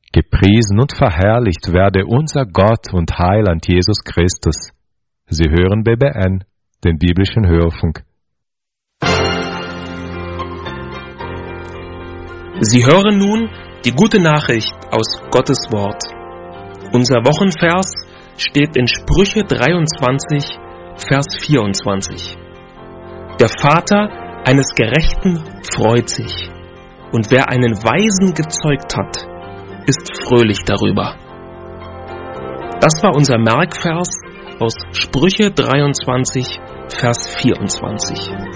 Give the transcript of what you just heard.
Gepriesen und verherrlicht werde unser Gott und Heiland Jesus Christus. Sie hören BBN, den biblischen Hörfunk. Sie hören nun die gute Nachricht aus Gottes Wort. Unser Wochenvers steht in Sprüche 23, Vers 24. Der Vater eines Gerechten freut sich, und wer einen Weisen gezeugt hat, ist fröhlich darüber. Das war unser Merkvers aus Sprüche 23, Vers 24.